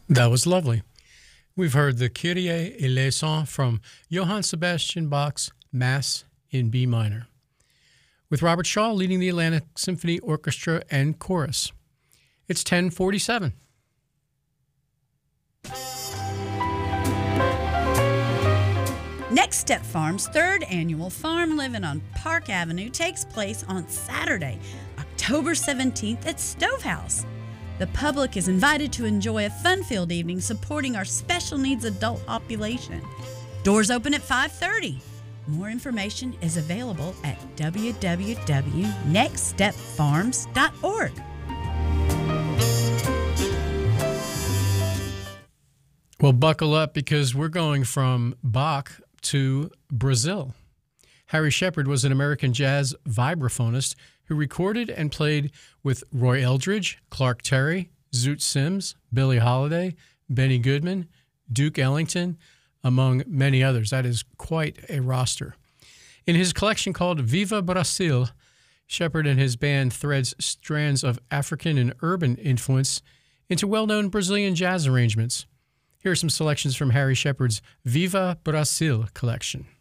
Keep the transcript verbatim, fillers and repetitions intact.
That was lovely. We've heard the Kyrie eleison from Johann Sebastian Bach's Mass in B minor, with Robert Shaw leading the Atlanta Symphony Orchestra and Chorus. It's ten forty-seven. Next Step Farm's third annual Farm Living on Park Avenue takes place on Saturday, October seventeenth at Stovehouse. The public is invited to enjoy a fun-filled evening supporting our special needs adult population. Doors open at five thirty. More information is available at w w w dot next step farms dot org. Well, buckle up because we're going from Bach to Brazil. Harry Shepard was an American jazz vibraphonist who recorded and played with Roy Eldridge, Clark Terry, Zoot Sims, Billie Holiday, Benny Goodman, Duke Ellington, among many others. That is quite a roster. In his collection called Viva Brasil, Shepard and his band threads strands of African and urban influence into well-known Brazilian jazz arrangements. Here are some selections from Harry Shepard's Viva Brasil collection.